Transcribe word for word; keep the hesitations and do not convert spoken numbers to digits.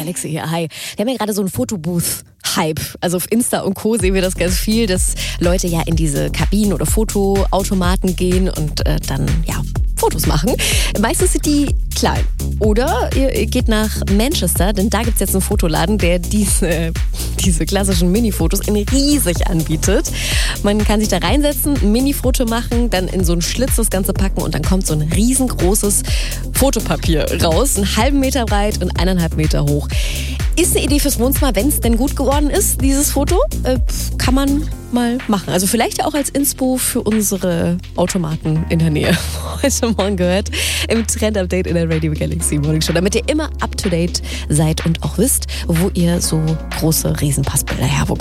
Galaxy hier. Hi. Wir haben ja gerade so einen Fotobooth-Hype. Also auf Insta und Co. sehen wir das ganz viel, dass Leute ja in diese Kabinen oder Fotoautomaten gehen und äh, dann, ja, Fotos machen. Meistens sind die klein. Oder ihr geht nach Manchester, denn da gibt es jetzt einen Fotoladen, der diese, diese klassischen Mini-Fotos in riesig anbietet. Man kann sich da reinsetzen, ein Mini-Foto machen, dann in so einen Schlitz das Ganze packen und dann kommt so ein riesengroßes Fotopapier raus, einen halben Meter breit und eineinhalb Meter hoch. Ist eine Idee fürs Wohnzimmer, wenn es denn gut geworden ist, dieses Foto. Äh, kann man mal machen. Also vielleicht auch als Inspo für unsere Automaten in der Nähe. Heute Morgen gehört im Trend-Update in der Radio Galaxy Morning Show, damit ihr immer up-to-date seid und auch wisst, wo ihr so große Riesenpassbilder herbekommt.